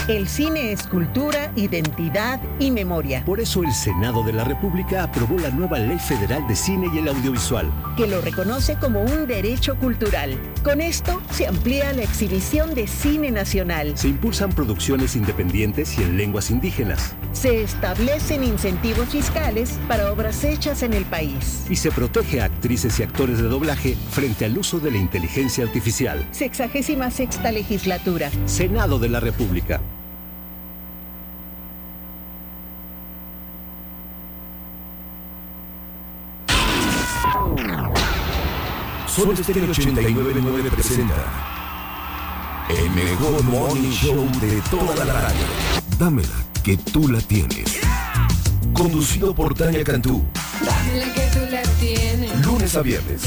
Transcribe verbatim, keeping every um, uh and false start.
El cine es cultura, identidad y memoria. Por eso el Senado de la República aprobó la nueva Ley Federal de Cine y el Audiovisual, que lo reconoce como un derecho cultural. Con esto se amplía la exhibición de cine nacional. Se impulsan producciones independientes y en lenguas indígenas. Se establecen incentivos fiscales para obras hechas en el país. Y se protege a actrices y actores de doblaje frente al uso de la inteligencia artificial. Sexagésima sexta legislatura. Senado de la República. Sol Estéreo ochenta y nueve punto nueve presenta el mejor morning show de toda la radio. Dámela, que tú la tienes. Conducido por Tania Cantú. Dámela, que tú la tienes. Lunes a viernes,